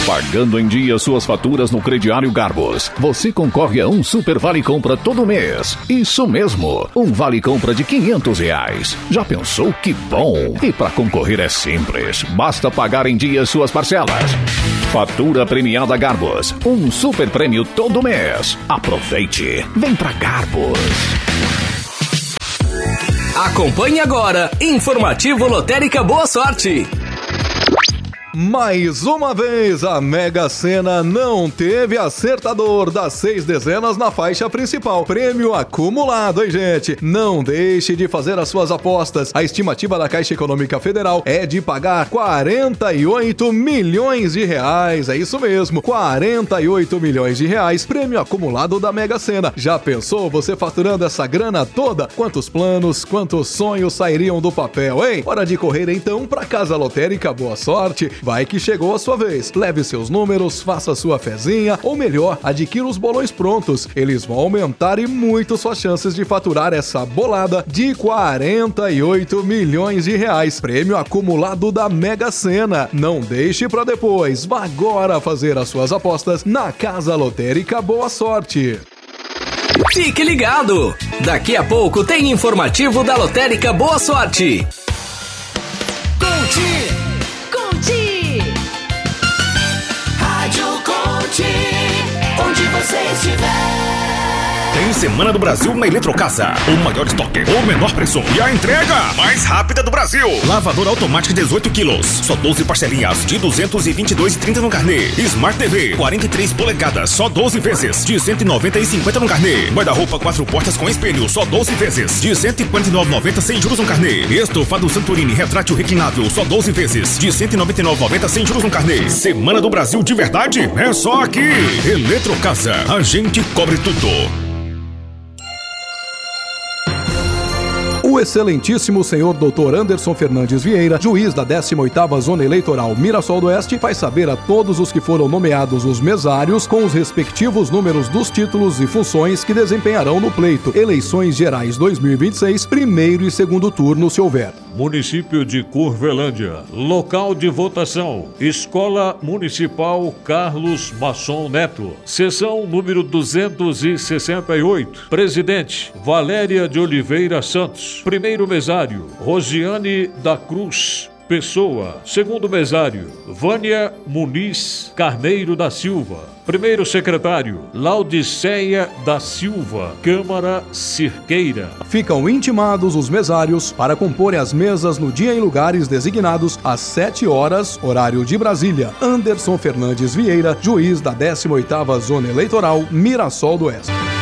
Pagando em dia suas faturas no crediário Garbos, você concorre a um super vale compra todo mês. Isso mesmo, um vale compra de R$500. Já pensou que bom? E para concorrer é simples, basta pagar em dia suas parcelas. Fatura premiada Garbos, um super prêmio todo mês. Aproveite, vem pra Garbos. Acompanhe agora, Informativo Lotérica Boa Sorte. Mais uma vez, a Mega Sena não teve acertador das 6 dezenas na faixa principal. Prêmio acumulado, hein, gente? Não deixe de fazer as suas apostas. A estimativa da Caixa Econômica Federal é de pagar 48 milhões de reais. É isso mesmo, 48 milhões de reais, prêmio acumulado da Mega Sena. Já pensou você faturando essa grana toda? Quantos planos, quantos sonhos sairiam do papel, hein? Hora de correr então pra Casa Lotérica Boa Sorte. Vai que chegou a sua vez. Leve seus números, faça sua fezinha, ou melhor, adquira os bolões prontos. Eles vão aumentar e muito suas chances de faturar essa bolada de 48 milhões de reais. Prêmio acumulado da Mega Sena. Não deixe pra depois. Vá agora fazer as suas apostas na Casa Lotérica Boa Sorte. Fique ligado! Daqui a pouco tem informativo da Lotérica Boa Sorte. Onde você estiver. Tem Semana do Brasil na Eletrocasa. O maior estoque, o menor preço e a entrega mais rápida do Brasil. Lavadora automática 18 quilos, só 12 parcelinhas de 222,30 no carnê. Smart TV 43 polegadas, só 12 vezes de 190,50 no carnê. Guarda-roupa 4 portas com espelho, só 12 vezes de 149,90 sem juros no carnê. Estofado Santorini retrátil reclinável, só 12 vezes de 199,90 sem juros no carnê. Semana do Brasil de verdade é só aqui. Eletrocasa, a gente cobre tudo. O excelentíssimo senhor Dr. Anderson Fernandes Vieira, juiz da 18ª Zona Eleitoral Mirassol do Oeste, faz saber a todos os que foram nomeados os mesários com os respectivos números dos títulos e funções que desempenharão no pleito Eleições Gerais 2026, primeiro e segundo turno, se houver. Município de Curvelândia. Local de votação: Escola Municipal Carlos Masson Neto. Sessão número 268. Presidente: Valéria de Oliveira Santos. Primeiro mesário: Rosiane da Cruz Pessoa. Segundo mesário: Vânia Muniz Carneiro da Silva. Primeiro secretário: Laudiceia da Silva Câmara Cirqueira. Ficam intimados os mesários para comporem as mesas no dia e lugares designados às 7 horas, horário de Brasília. Anderson Fernandes Vieira, juiz da 18ª Zona Eleitoral Mirassol do Oeste.